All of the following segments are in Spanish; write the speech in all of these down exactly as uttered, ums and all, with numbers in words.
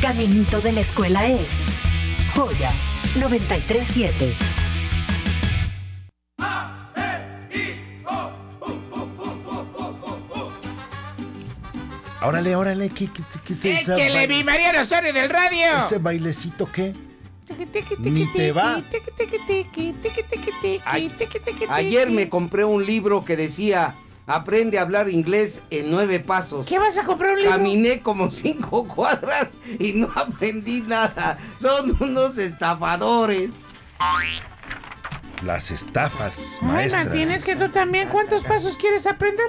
Caminito de la escuela es Joya noventa y tres siete. Órale, órale, ¿qué, qué, qué es eso? ¡Échele, mi Mariano Osorio del radio! ¿Ese bailecito qué? Ni te va. Ay, ayer me compré un libro que decía Aprende a hablar inglés en nueve pasos. ¿Qué vas a comprar un libro? Caminé como cinco cuadras y no aprendí nada. Son unos estafadores. Las estafas, Ay, maestras. Martínez, que tú también. ¿Cuántos pasos quieres aprender?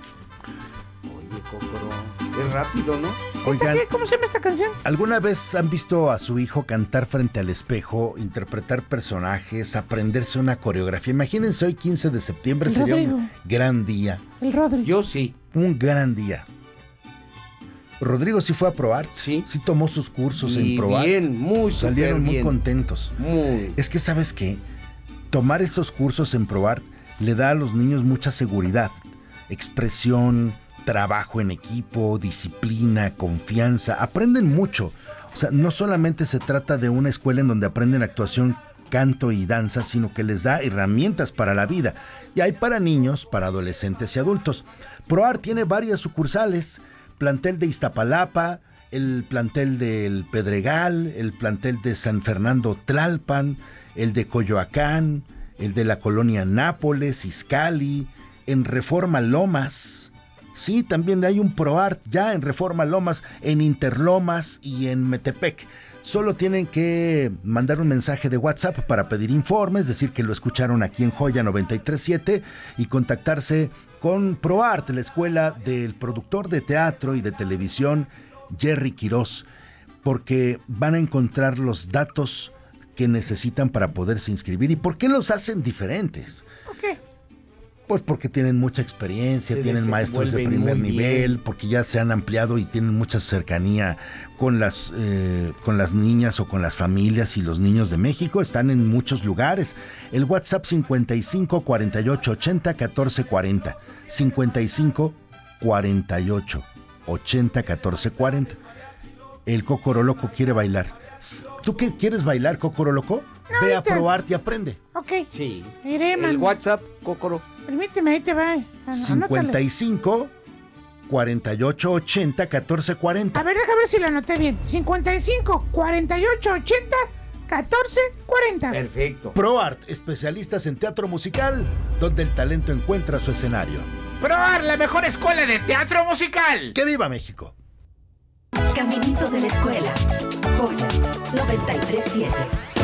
Oye, Cocoro, es rápido, ¿no? Oigan, ¿Qué? ¿Cómo se llama esta canción? ¿alguna vez han visto a su hijo cantar frente al espejo, interpretar personajes, aprenderse una coreografía? Imagínense, hoy quince de septiembre El sería Rodrigo. un gran día. El Rodri. Yo sí. Un gran día. Rodrigo sí fue a probar. Sí. Sí tomó sus cursos Y en probar. bien, muy súper Salieron muy bien. contentos. Muy. Es que, ¿sabes qué? Tomar esos cursos en probar le da a los niños mucha seguridad, expresión, trabajo en equipo, disciplina, confianza. Aprenden mucho. O sea, no solamente se trata de una escuela en donde aprenden actuación, canto y danza, sino que les da herramientas para la vida. Y hay para niños, para adolescentes y adultos. ProArt tiene varias sucursales, plantel de Iztapalapa, el plantel del Pedregal, el plantel de San Fernando Tlalpan, el de Coyoacán, el de la colonia Nápoles, Izcalli, en Reforma Lomas. Sí, también hay un ProArt ya en Reforma Lomas, en Interlomas y en Metepec. Solo tienen que mandar un mensaje de WhatsApp para pedir informes, decir que lo escucharon aquí en Joya noventa y tres siete y contactarse con ProArt, la escuela del productor de teatro y de televisión Jerry Quirós, porque van a encontrar los datos que necesitan para poderse inscribir. ¿Y por qué los hacen diferentes? ¿Por qué? Pues porque tienen mucha experiencia, Se tienen maestros de desenvuelven primer muy nivel, bien. porque ya se han ampliado y tienen mucha cercanía con las, eh, con las niñas o con las familias y los niños de México. Están en muchos lugares. El WhatsApp cincuenta y cinco cuarenta y ocho ochenta catorce cuarenta. cincuenta y cinco cuarenta y ocho ochenta catorce cuarenta. El Cocoro Loco quiere bailar. ¿Tú qué quieres bailar, Cocoro Loco? No, Ve a ahorita. ProArt y aprende. Ok. Sí. Iré, man. El WhatsApp, Cocoro. Permíteme, ahí te va. An- cincuenta y anótale. cinco cuarenta y ocho ochenta catorce cuarenta. A ver, déjame ver si lo anoté bien. cincuenta y cinco cuarenta y ocho ochenta catorce cuarenta. Perfecto. ProArt, especialistas en teatro musical, donde el talento encuentra su escenario. Probar la mejor escuela de teatro musical. ¡Que viva México! Caminito de la escuela. Joya noventa y tres siete.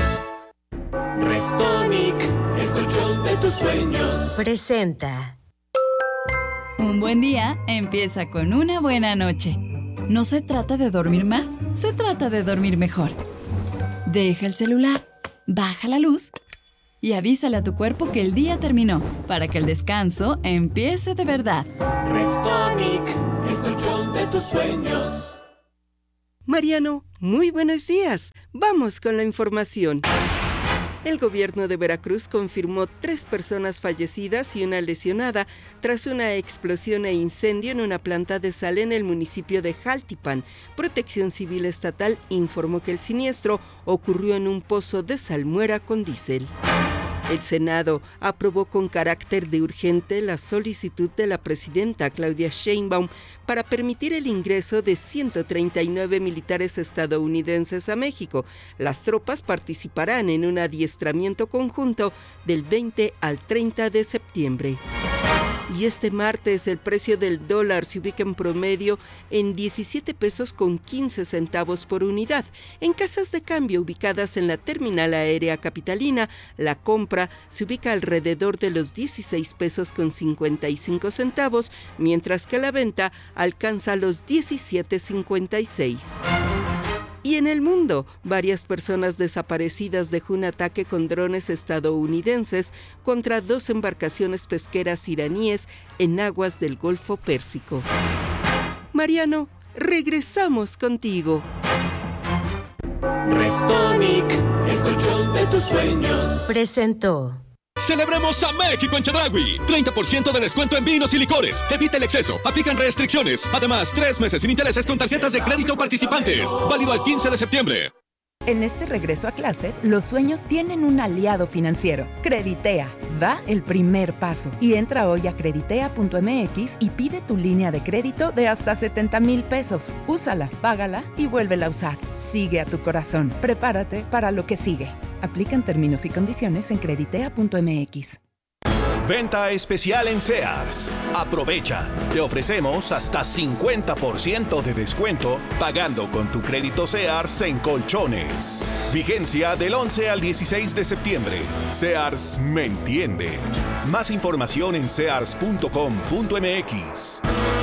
Restonic, el colchón de tus sueños. Presenta. Un buen día empieza con una buena noche. No se trata de dormir más, se trata de dormir mejor. Deja el celular, baja la luz y avísale a tu cuerpo que el día terminó, para que el descanso empiece de verdad. Restonic, el colchón de tus sueños. Mariano, muy buenos días. Vamos con la información. El gobierno de Veracruz confirmó tres personas fallecidas y una lesionada tras una explosión e incendio en una planta de sal en el municipio de Jaltipan. Protección Civil Estatal informó que el siniestro ocurrió en un pozo de salmuera con diésel. El Senado aprobó con carácter de urgente la solicitud de la presidenta Claudia Sheinbaum para permitir el ingreso de ciento treinta y nueve militares estadounidenses a México. Las tropas participarán en un adiestramiento conjunto del veinte al treinta de septiembre. Y este martes el precio del dólar se ubica en promedio en diecisiete pesos con quince centavos por unidad. En casas de cambio ubicadas en la terminal aérea capitalina, la compra se ubica alrededor de los dieciséis pesos con cincuenta y cinco centavos, mientras que la venta alcanza los diecisiete cincuenta y seis. Y en el mundo, varias personas desaparecidas dejó un ataque con drones estadounidenses contra dos embarcaciones pesqueras iraníes en aguas del Golfo Pérsico. Mariano, regresamos contigo. Restonic, el colchón de tus sueños. Presentó. Celebremos a México en Chedraui. treinta por ciento de descuento en vinos y licores. Evita el exceso. Aplican restricciones. Además, tres meses sin intereses con tarjetas de crédito participantes. Válido al quince de septiembre. En este regreso a clases, los sueños tienen un aliado financiero. Creditea. Da el primer paso. Y entra hoy a creditea punto m x y pide tu línea de crédito de hasta setenta mil pesos. Úsala, págala y vuélvela a usar. Sigue a tu corazón. Prepárate para lo que sigue. Aplican términos y condiciones en creditea punto m x. Venta especial en Sears. Aprovecha. Te ofrecemos hasta cincuenta por ciento de descuento pagando con tu crédito Sears en colchones. Vigencia del once al dieciséis de septiembre. Sears me entiende. Más información en sears punto com punto m x.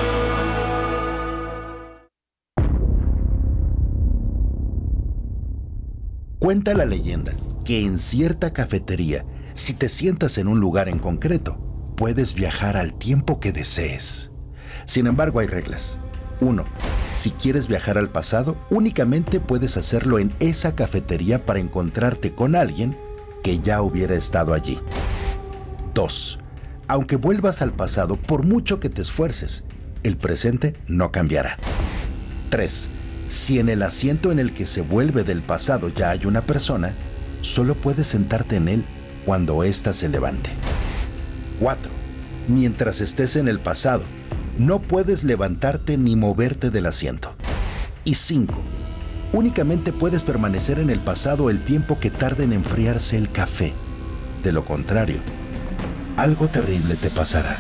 Cuenta la leyenda que en cierta cafetería, si te sientas en un lugar en concreto, puedes viajar al tiempo que desees. Sin embargo, hay reglas. uno. Si quieres viajar al pasado, únicamente puedes hacerlo en esa cafetería para encontrarte con alguien que ya hubiera estado allí. dos. Aunque vuelvas al pasado, por mucho que te esfuerces, el presente no cambiará. tres. Si en el asiento en el que se vuelve del pasado ya hay una persona, solo puedes sentarte en él cuando ésta se levante. cuatro. Mientras estés en el pasado, no puedes levantarte ni moverte del asiento. Y cinco. Únicamente puedes permanecer en el pasado el tiempo que tarde en enfriarse el café. De lo contrario, algo terrible te pasará.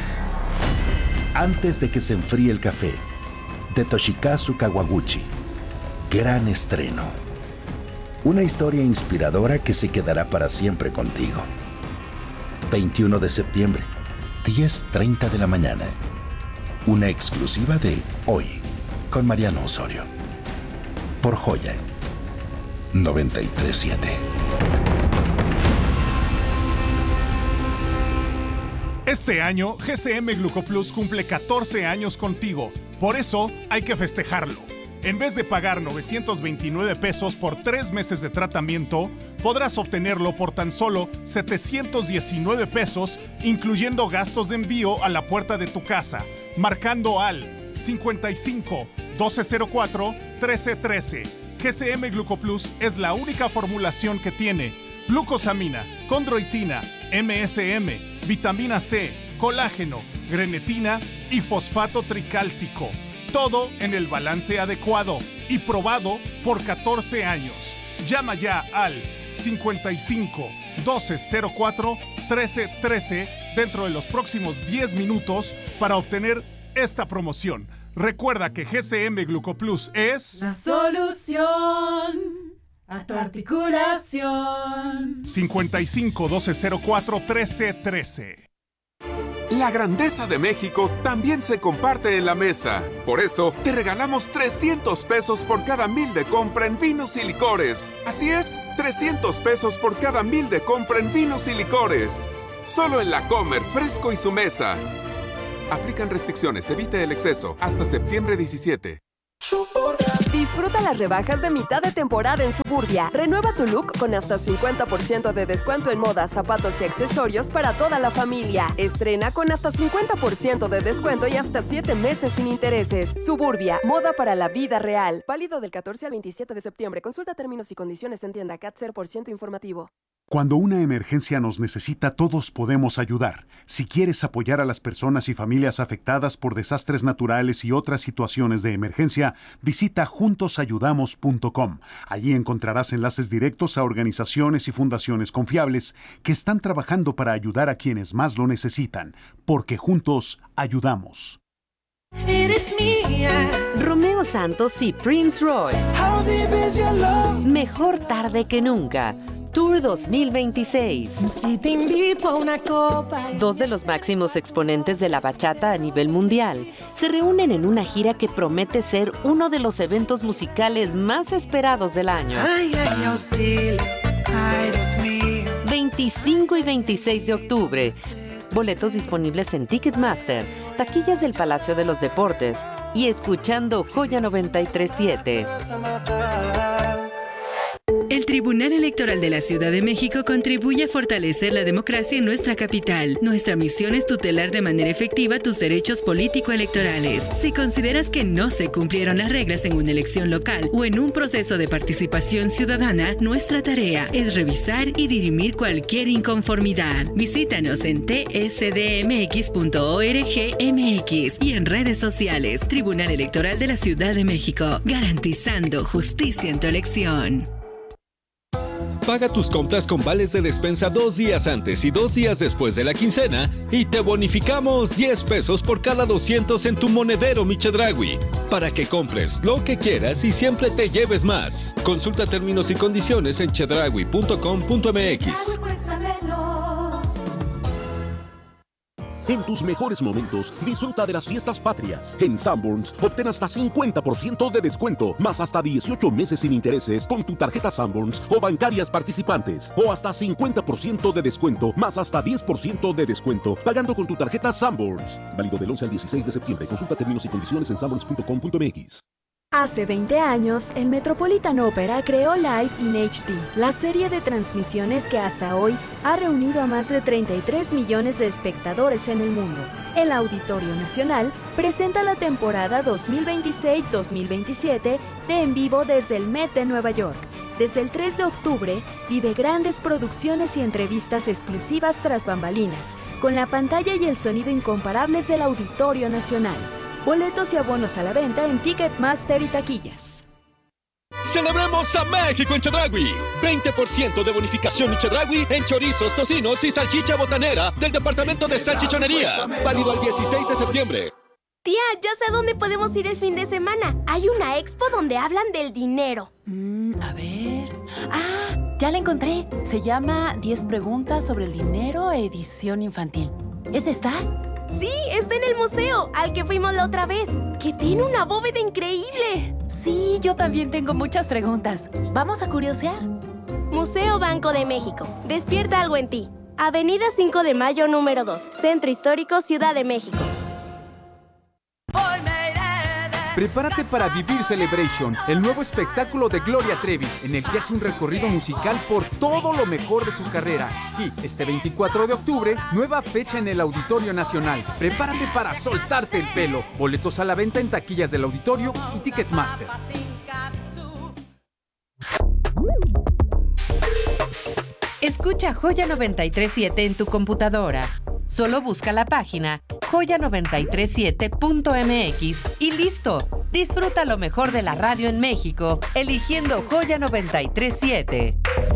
Antes de que se enfríe el café, de Toshikazu Kawaguchi. Gran estreno. Una historia inspiradora que se quedará para siempre contigo. veintiuno de septiembre, diez treinta de la mañana. Una exclusiva de Hoy, con Mariano Osorio. Por Joya noventa y tres siete. Este año, G C M Glucoplus cumple catorce años contigo. Por eso, hay que festejarlo. En vez de pagar novecientos veintinueve pesos por tres meses de tratamiento, podrás obtenerlo por tan solo setecientos diecinueve pesos, incluyendo gastos de envío a la puerta de tu casa, marcando al cincuenta y cinco, doce cero cuatro, trece trece. G C M Glucoplus es la única formulación que tiene glucosamina, condroitina, M S M, vitamina C, colágeno, grenetina y fosfato tricálcico. Todo en el balance adecuado y probado por catorce años. Llama ya al cincuenta y cinco, doce cero cuatro, trece trece dentro de los próximos diez minutos para obtener esta promoción. Recuerda que G C M Glucoplus es la solución a tu articulación. cincuenta y cinco, doce cero cuatro, trece trece. La grandeza de México también se comparte en la mesa. Por eso, te regalamos trescientos pesos por cada mil de compra en vinos y licores. Así es, trescientos pesos por cada mil de compra en vinos y licores. Solo en La Comer, Fresco y Su Mesa. Aplican restricciones, evite el exceso. Hasta septiembre diecisiete. Disfruta las rebajas de mitad de temporada en Suburbia. Renueva tu look con hasta cincuenta por ciento de descuento en moda, zapatos y accesorios para toda la familia. Estrena con hasta cincuenta por ciento de descuento y hasta siete meses sin intereses. Suburbia, moda para la vida real. Válido del catorce al veintisiete de septiembre. Consulta términos y condiciones en tienda. C A T cero por ciento informativo. Cuando una emergencia nos necesita, todos podemos ayudar. Si quieres apoyar a las personas y familias afectadas por desastres naturales y otras situaciones de emergencia, visita juntos ayudamos punto com. Allí encontrarás enlaces directos a organizaciones y fundaciones confiables que están trabajando para ayudar a quienes más lo necesitan, porque juntos ayudamos. Eres mía. Romeo Santos y Prince Royce. Mejor tarde que nunca. Tour dos mil veintiséis. Si te invito a una copa. Dos de los máximos exponentes de la bachata a nivel mundial se reúnen en una gira que promete ser uno de los eventos musicales más esperados del año. Ay, ay, auxilio. Ay, Dios mío. veinticinco y veintiséis de octubre. Boletos disponibles en Ticketmaster, taquillas del Palacio de los Deportes y escuchando Joya noventa y tres siete. El Tribunal Electoral de la Ciudad de México contribuye a fortalecer la democracia en nuestra capital. Nuestra misión es tutelar de manera efectiva tus derechos político-electorales. Si consideras que no se cumplieron las reglas en una elección local o en un proceso de participación ciudadana, nuestra tarea es revisar y dirimir cualquier inconformidad. Visítanos en t s d m x punto org m x y en redes sociales. Tribunal Electoral de la Ciudad de México, garantizando justicia en tu elección. Paga tus compras con vales de despensa dos días antes y dos días después de la quincena y te bonificamos diez pesos por cada doscientos en tu monedero Mi Chedraui, para que compres lo que quieras y siempre te lleves más. Consulta términos y condiciones en chedraui punto com punto m x. En tus mejores momentos, disfruta de las fiestas patrias. En Sanborns, obtén hasta cincuenta por ciento de descuento, más hasta dieciocho meses sin intereses con tu tarjeta Sanborns o bancarias participantes. O hasta cincuenta por ciento de descuento, más hasta diez por ciento de descuento, pagando con tu tarjeta Sanborns. Válido del once al dieciséis de septiembre. Consulta términos y condiciones en sanborns punto com punto m x. Hace veinte años, el Metropolitan Opera creó Live in H D, la serie de transmisiones que hasta hoy ha reunido a más de treinta y tres millones de espectadores en el mundo. El Auditorio Nacional presenta la temporada dos mil veintiséis dos mil veintisiete de En Vivo desde el Met de Nueva York. Desde el tres de octubre, vive grandes producciones y entrevistas exclusivas tras bambalinas, con la pantalla y el sonido incomparables del Auditorio Nacional. Boletos y abonos a la venta en Ticketmaster y taquillas. ¡Celebremos a México en Chedraui! veinte por ciento de bonificación Mi Chedraui en chorizos, tocinos y salchicha botanera del departamento de salchichonería. Válido al dieciséis de septiembre. Tía, ya sé a dónde podemos ir el fin de semana. Hay una expo donde hablan del dinero. Mm, a ver... ¡Ah! Ya la encontré. Se llama diez preguntas sobre el dinero, edición infantil. ¿Es esta? Sí, está en el museo, al que fuimos la otra vez, que tiene una bóveda increíble. Sí, yo también tengo muchas preguntas. ¿Vamos a curiosear? Museo Banco de México. Despierta algo en ti. Avenida cinco de Mayo, número dos. Centro Histórico, Ciudad de México. Prepárate para vivir Celebration, el nuevo espectáculo de Gloria Trevi, en el que hace un recorrido musical por todo lo mejor de su carrera. Sí, este veinticuatro de octubre, nueva fecha en el Auditorio Nacional. Prepárate para soltarte el pelo. Boletos a la venta en taquillas del Auditorio y Ticketmaster. Escucha Joya noventa y tres punto siete en tu computadora. Solo busca la página joya noventa y tres punto siete punto m x y listo. Disfruta lo mejor de la radio en México, eligiendo Joya noventa y tres punto siete.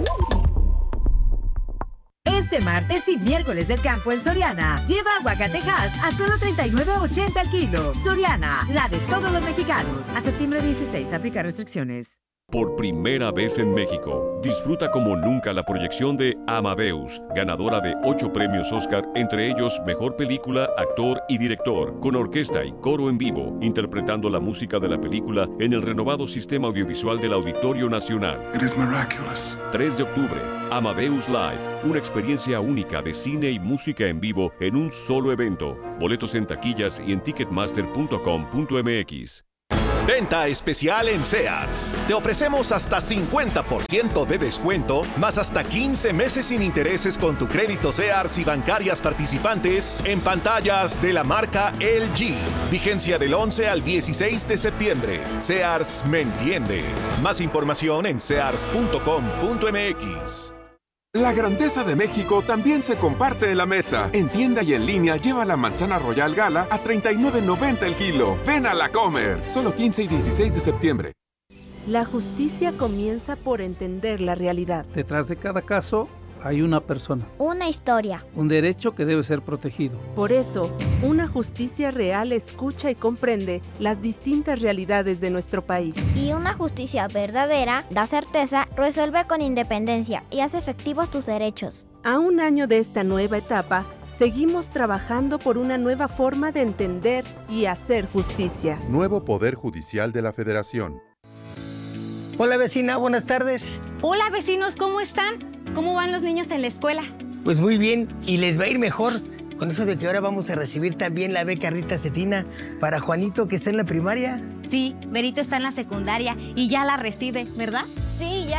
Este martes y miércoles del campo en Soriana. Lleva aguacatejas a solo treinta y nueve ochenta al kilo. Soriana, la de todos los mexicanos. A septiembre dieciséis, aplica restricciones. Por primera vez en México, disfruta como nunca la proyección de Amadeus, ganadora de ocho premios Oscar, entre ellos Mejor Película, Actor y Director, con orquesta y coro en vivo, interpretando la música de la película en el renovado sistema audiovisual del Auditorio Nacional. It is miraculous. tres de octubre, Amadeus Live, una experiencia única de cine y música en vivo en un solo evento. Boletos en taquillas y en ticketmaster punto com punto m x. Venta especial en Sears. Te ofrecemos hasta cincuenta por ciento de descuento, más hasta quince meses sin intereses con tu crédito Sears y bancarias participantes en pantallas de la marca L G. Vigencia del once al dieciséis de septiembre. Sears me entiende. Más información en sears punto com punto m x. La grandeza de México también se comparte en la mesa. En tienda y en línea lleva la manzana Royal Gala a treinta y nueve noventa el kilo. Ven a la comer. Solo quince y dieciséis de septiembre. La justicia comienza por entender la realidad. Detrás de cada caso hay una persona. Una historia. Un derecho que debe ser protegido. Por eso, una justicia real escucha y comprende las distintas realidades de nuestro país. Y una justicia verdadera da certeza, resuelve con independencia y hace efectivos tus derechos. A un año de esta nueva etapa, seguimos trabajando por una nueva forma de entender y hacer justicia. Nuevo Poder Judicial de la Federación. Hola vecina, buenas tardes. Hola vecinos, ¿cómo están? ¿Cómo van los niños en la escuela? Pues muy bien, y les va a ir mejor con eso de que ahora vamos a recibir también la beca Rita Cetina para Juanito, que está en la primaria. Sí, Berito está en la secundaria y ya la recibe, ¿verdad? Sí, ya.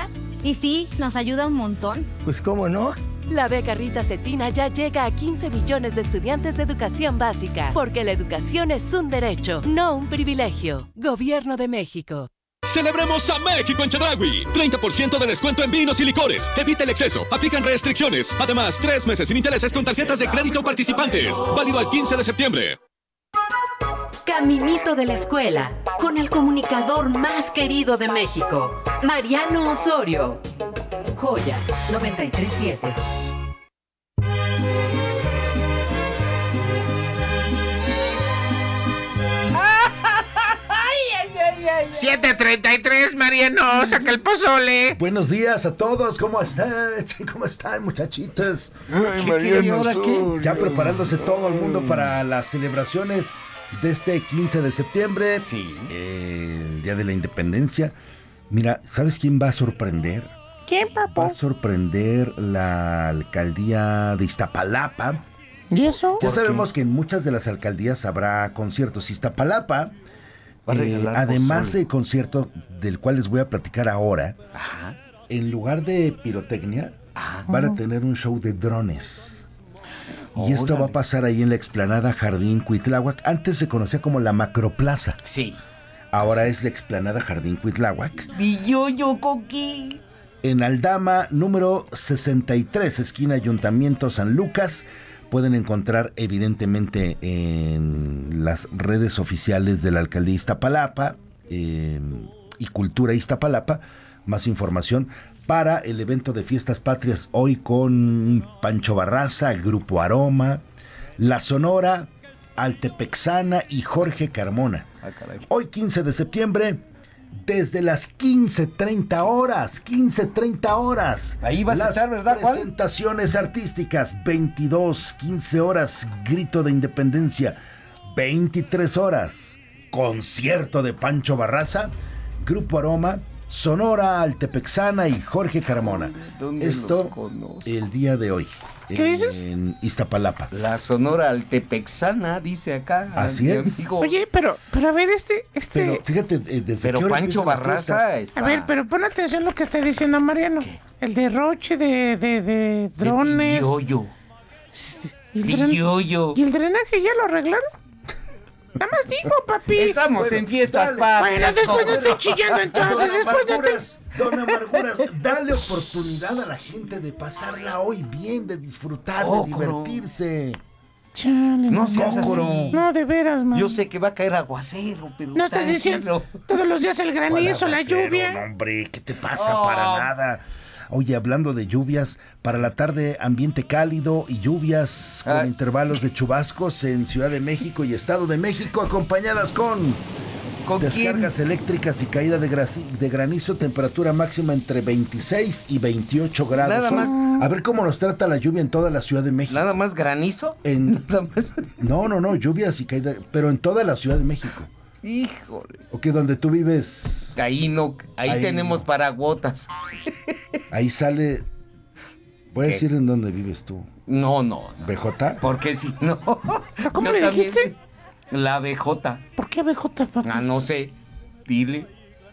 Y sí, nos ayuda un montón. Pues cómo no. La beca Rita Cetina ya llega a quince millones de estudiantes de educación básica, porque la educación es un derecho, no un privilegio. Gobierno de México. ¡Celebremos a México en Chedraui! treinta por ciento de descuento en vinos y licores. Evita el exceso. Aplican restricciones. Además, tres meses sin intereses con tarjetas de crédito participantes. Válido al quince de septiembre. Caminito de la escuela, con el comunicador más querido de México, Mariano Osorio. Joya noventa y tres siete. siete treinta y tres, Mariano, saca el pozole. Buenos días a todos, ¿cómo están? ¿Cómo están, muchachitos? Ay, Mariano Osorio. Ya preparándose todo el mundo para las celebraciones de este quince de septiembre. Sí. Eh, el Día de la Independencia. Mira, ¿sabes quién va a sorprender? ¿Quién, papá? Va a sorprender la alcaldía de Iztapalapa. ¿Y eso? Ya sabemos que en muchas de las alcaldías habrá conciertos. Iztapalapa, Va a eh, regalar además pozole. de concierto del cual les voy a platicar ahora, Ajá. en lugar de pirotecnia, Ajá. van a tener un show de drones. Y esto Órale. va a pasar ahí en la explanada Jardín Cuitláhuac. Antes se conocía como la Macroplaza. Sí. Ahora es la explanada Jardín Cuitláhuac. Y yo, yo, Coqui. En Aldama, número sesenta y tres, esquina Ayuntamiento San Lucas. Pueden encontrar evidentemente en las redes oficiales de la Alcaldía Iztapalapa eh, y Cultura Iztapalapa más información para el evento de Fiestas Patrias hoy con Pancho Barraza, el Grupo Aroma, La Sonora, Altepexana y Jorge Carmona. Ah, caray. Hoy quince de septiembre, desde las quince treinta horas, quince treinta horas. Ahí vas las a estar, ¿verdad, Juan? Presentaciones artísticas, veintidós, quince horas, Grito de Independencia, veintitrés horas, concierto de Pancho Barraza, Grupo Aroma, Sonora, Altepexana y Jorge Carmona. ¿Dónde Esto los conozco? el día de hoy. ¿Qué en, dices? En Iztapalapa. La Sonora Altepexana, dice acá. Así mi es. amigo. Oye, pero, pero a ver, este, este... Pero fíjate, eh, desde Pero qué hora Pancho empiezan las Barraza fiestas? está... A ver, pero pon atención a lo que está diciendo Mariano. El derroche de, de, de drones. Yo-yo. ¿Y el, dren- Yo-yo. ¿Y el drenaje ya lo arreglaron? Nada más digo, papi. Estamos Bueno, en fiestas dale. patrias. Bueno, después no joven. estoy chillando entonces. Don Después no te... Amarguras, Don Amarguras, dale oportunidad a la gente de pasarla hoy bien, de disfrutar, Oh, de divertirse. Chale, No man. seas así. No, de veras, man. Yo sé que va a caer aguacero, pero No estás diciendo todos los días el granizo, la Aguacero, lluvia. no, hombre, ¿qué te pasa? Oh. Para nada. Oye, hablando de lluvias, para la tarde ambiente cálido y lluvias con Ah. intervalos de chubascos en Ciudad de México y Estado de México, acompañadas con ¿Con descargas eléctricas y caída de, grasi- de granizo, temperatura máxima entre veintiséis y veintiocho grados. Nada Hoy, más. A ver cómo nos trata la lluvia en toda la Ciudad de México. ¿Nada más granizo? En, Nada más. no, no, no, lluvias y caída, pero en toda la Ciudad de México. Híjole. ¿O que donde tú vives? Ahí no, ahí, Ahí tenemos no. paraguotas. Ahí sale. Voy a ¿Qué? decir en dónde vives tú. No, no. ¿B J? Porque si no. ¿Pero cómo yo le también- dijiste? La B J. ¿Por qué abejota, papi? Ah, no sé. Dile.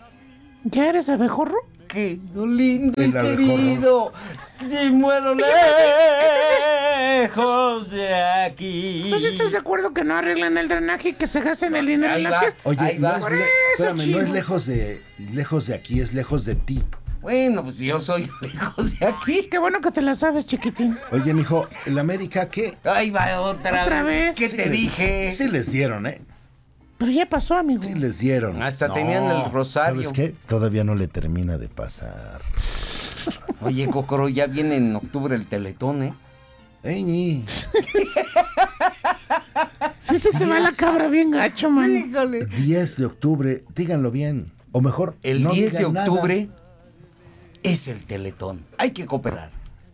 ¿Ya eres abejorro? Qué lindo y El abejorro. querido. Si muero lejos de aquí. ¿No estás de acuerdo que no arreglen el drenaje y que se gasten el dinero Ahí en la va. fiesta? Oye, Ahí no va. es, Por le- eso, espérame, no chivo. es lejos de lejos de aquí, es lejos de ti. Bueno, pues yo soy lejos de aquí. Qué bueno que te la sabes, chiquitín. Oye, mijo, ¿el América qué? Ahí va otra, Otra vez. ¿Qué Sí te les- dije? Sí les dieron, ¿eh? Pero ya pasó, amigo. Sí les dieron. Hasta tenían el rosario. ¿Sabes qué? Todavía no le termina de pasar. Oye, Cocoro, ya viene en octubre el Teletón, ¿eh? ¡Ey, ni! Sí se te va la cabra bien gacho, man. Híjole. diez de octubre, díganlo bien. O mejor, El no diez de digan nada. octubre es el Teletón. Hay que cooperar.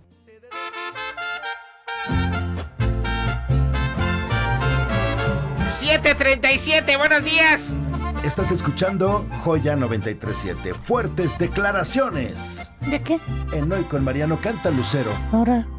siete treinta y siete, buenos días. Estás escuchando Joya noventa y tres punto siete. Fuertes declaraciones. ¿De qué? En Hoy con Mariano canta Lucero. Ahora.